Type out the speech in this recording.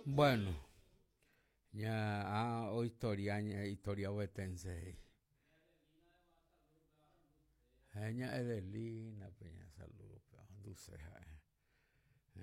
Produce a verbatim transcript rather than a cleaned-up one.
Bueno, ya ah, o historia, ña historia huetense. Ña Edelina, Peña, saludos, dulce.